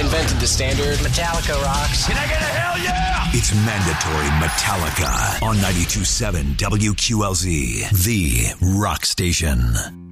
invented the standard. Metallica rocks. Can I get a hell yeah? It's mandatory Metallica on 92.7 WQLZ, the rock station.